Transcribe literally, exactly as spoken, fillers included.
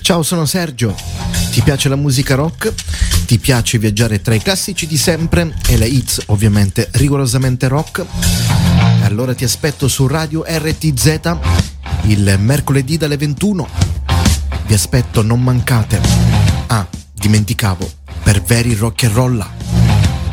Ciao, sono Sergio. Ti piace la musica rock? Ti piace viaggiare tra i classici di sempre e le hits ovviamente rigorosamente rock? Allora ti aspetto su Radio R T Z il mercoledì dalle ventuno. Vi aspetto, non mancate. Ah, dimenticavo, per veri rock and roll.